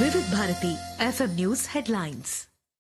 వివిధ Bharati FM news headlines.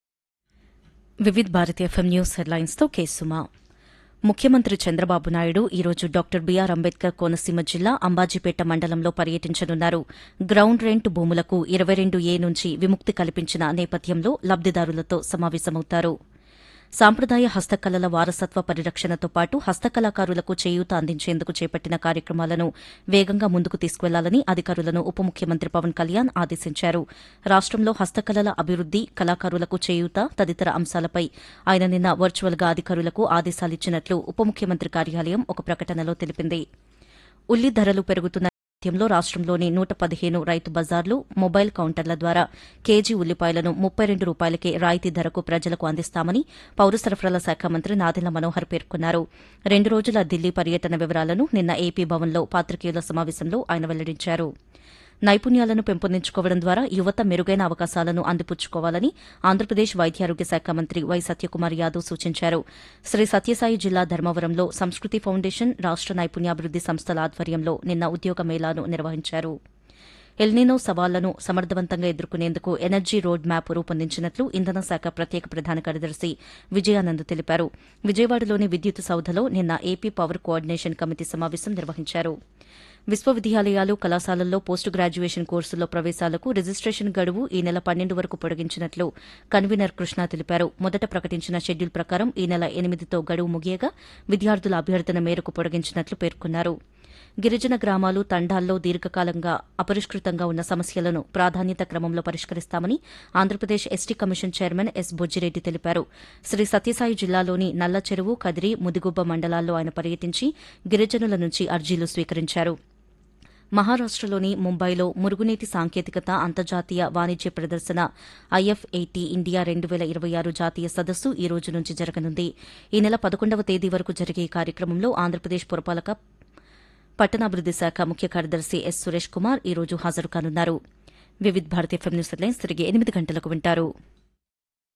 వివిధ Bharati FM news headlines తో కేసుమా. ముఖ్యమంత్రి చంద్రబాబు నాయుడు ఈరోజు డాక్టర్ బీఆర్ అంబేద్కర్ కోనసీమ జిల్లా అంబాజీపేట మండలంలో పర్యటించనున్నారు. గ్రౌండ్ రెంట్ భూములకు 22A నుంచి విముక్తి కల్పించిన నేపథ్యంలో లబ్దిదారులతో సమావేశమవుతారు. సాంప్రదాయ హస్తకళల వారసత్వ పరిరక్షణతో పాటు హస్తకళాకారులకు చేయూత అందించేందుకు చేపట్టిన కార్యక్రమాలను వేగంగా ముందుకు తీసుకువెళ్లాలని అధికారులను ఉప ముఖ్యమంత్రి పవన్ కళ్యాణ్ ఆదేశించారు. రాష్టంలో హస్తకళల అభివృద్ది, కళాకారులకు చేయూత తదితర అంశాలపై ఆయన నిన్న వర్చువల్గా అధికారులకు ఆదేశాలిచ్చినట్లు ఉప ముఖ్యమంత్రి కార్యాలయం ఒక ప్రకటనలో తెలిపింది. ఉల్లి ధరలు పెరుగుతున్న నేపథ్యంలో రాష్టంలోని 115 రైతు బజార్లు, మొబైల్ కౌంటర్ల ద్వారా కేజీ ఉల్లిపాయలను 32 రూపాయలకే రాయితీ ధరకు ప్రజలకు అందిస్తామని పౌర సరఫరాల శాఖ మంత్రి నాదెళ్ల మనోహర్ పేర్కొన్నారు. 2 రోజుల ఢిల్లీ పర్యటన వివరాలను నిన్న ఏపీ భవన్లో పాత్రికేయుల సమావేశంలో ఆయన వెల్లడించారు. నైపుణ్యాలను పెంపొందించుకోవడం ద్వారా యువత మెరుగైన అవకాశాలను అందిపుచ్చుకోవాలని ఆంధ్రప్రదేశ్ వైద్యారోగ్య శాఖ మంత్రి వై సత్యకుమార్ యాదవ్ సూచించారు. శ్రీ సత్యసాయి జిల్లా ధర్మవరంలో సంస్కృతి ఫౌండేషన్, రాష్ట నైపుణ్యాభివృద్ది సంస్థల ఆధ్వర్యంలో నిన్న ఉద్యోగ మేళాను నిర్వహించారు. ఎల్నినో సవాళ్లను సమర్థవంతంగా ఎదుర్కొనేందుకు ఎనర్జీ రోడ్ మ్యాప్ రూపొందించినట్లు ఇంధన శాఖ ప్రత్యేక ప్రధాన కార్యదర్శి విజయానంద్ తెలిపారు. విజయవాడలోని విద్యుత్ సౌధలో నిన్న ఏపీ పవర్ కోఆర్డినేషన్ కమిటీ సమావేశం నిర్వహించారు. విశ్వవిద్యాలయాలు, కళాశాలల్లో పోస్ట్ గ్రాడ్యుయేషన్ కోర్సుల్లో ప్రవేశాలకు రిజిస్టేషన్ గడువు ఈ నెల 12 వరకు పొడిగించినట్లు కన్వీనర్ కృష్ణ తెలిపారు. మొదట ప్రకటించిన షెడ్యూల్ ప్రకారం ఈ నెల 8తో గడువు ముగియగా విద్యార్థుల అభ్యర్థన మేరకు పొడిగించినట్లు పేర్కొన్నారు. గిరిజన గ్రామాలు, తండాల్లో దీర్ఘకాలంగా అపరిష్కృతంగా ఉన్న సమస్యలను ప్రాధాన్యత క్రమంలో పరిష్కరిస్తామని Andhra Pradesh ST commission chairman S Bojjireddy తెలిపారు. శ్రీ సత్యసాయి జిల్లాలోని నల్లచెరువు, కదిరి, ముదిగుబ్బ మండలాల్లో ఆయన పర్యటించి గిరిజనుల నుంచి అర్జీలు స్వీకరించారు. మహారాష్టలోని ముంబైలో మురుగునీటి సాంకేతికత అంతర్జాతీయ వాణిజ్య ప్రదర్శన ఐఎఫ్ఏటీ ఇండియా 2026 జాతీయ సదస్సు ఈ రోజు నుంచి జరగనుంది. ఈ నెల 11వ తేదీ వరకు జరిగే ఈ కార్యక్రమంలో ఆంధ్రప్రదేశ్ పురపాలక పట్టణాభివృద్ది శాఖ ముఖ్య కార్యదర్శి ఎస్ సురేష్ కుమార్ ఈ రోజు హాజరు కానున్నారు. వివిధ భారతి ఎఫ్ఎం న్యూస్ హెడ్లైన్స్ తిరిగి 8 గంటలకు వింటారు.